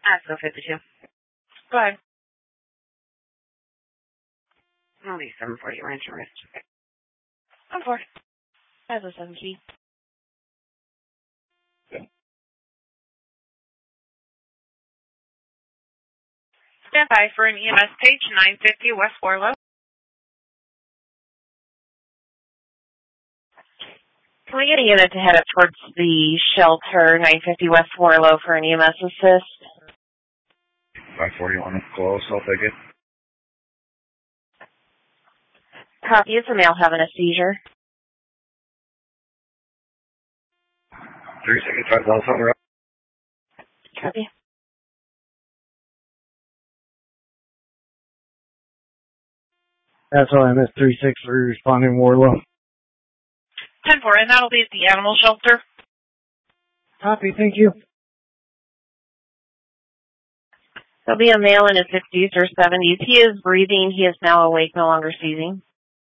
So 52. Go ahead. I'll be 740 Ranch and Wrist. I'm 4. That's a 7 key. Stand by for an EMS page 950 West Warlow. Can we get a unit to head up towards the shelter, 950 West Warlow, for an EMS assist? 541 close, I'll take it. Copy. Is a male having a seizure? 365 Dallas on the road. Copy. That's OMS 36 responding Warlow. 10-4, and that'll be at the animal shelter. Copy, thank you. There'll be a male in his 60s or 70s. He is breathing. He is now awake, no longer seizing.